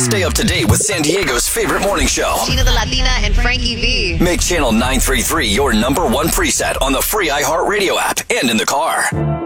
Stay up to date with San Diego's favorite morning show. Gina the Latina and Frankie V. Make Channel 933 your number one preset on the free iHeartRadio app and in the car.